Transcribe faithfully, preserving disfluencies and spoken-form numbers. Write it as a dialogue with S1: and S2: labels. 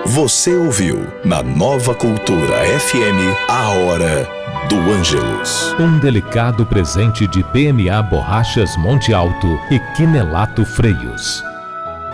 S1: Você ouviu na Nova Cultura F M a Hora do Ângelus.
S2: Um delicado presente de B M A Borrachas Monte Alto e Quinelato Freios.